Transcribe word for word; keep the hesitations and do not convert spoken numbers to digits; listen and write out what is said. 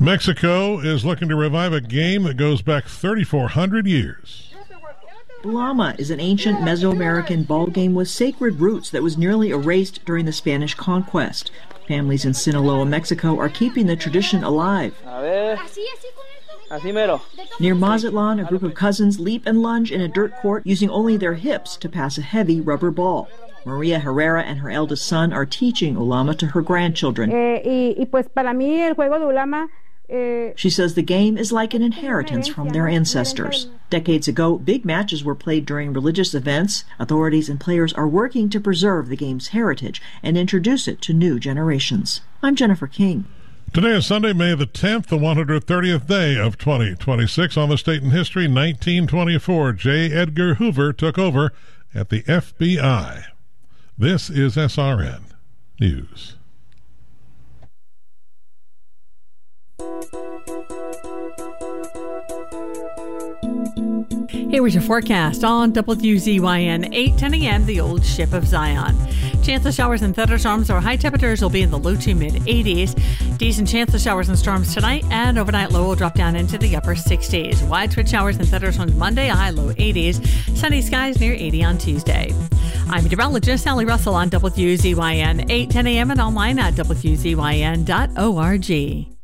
Mexico is looking to revive a game that goes back thirty-four hundred years. Ulama is an ancient Mesoamerican ball game with sacred roots that was nearly erased during the Spanish conquest. Families in Sinaloa, Mexico are keeping the tradition alive. Near Mazatlan, a group of cousins leap and lunge in a dirt court using only their hips to pass a heavy rubber ball. Maria Herrera and her eldest son are teaching Ulama to her grandchildren. She says the game is like an inheritance from their ancestors. Decades ago, big matches were played during religious events. Authorities and players are working to preserve the game's heritage and introduce it to new generations. I'm Jennifer King. Today is Sunday, May the tenth, the one hundred thirtieth day of twenty twenty-six. On this date in history, nineteen twenty-four, J. Edgar Hoover took over at the F B I. This is S R N News. Here is your forecast on W Z Y N, eight ten a.m., the old ship of Zion. Chance of showers and thunderstorms, or high temperatures will be in the low to mid-eighties. Decent chance of showers and storms tonight, and overnight low will drop down into the upper sixties. Widespread showers and thunderstorms Monday, a high low eighties. Sunny skies near eighty on Tuesday. I'm meteorologist Sally Russell on W Z Y N, eight ten a.m. and online at W Z Y N dot org.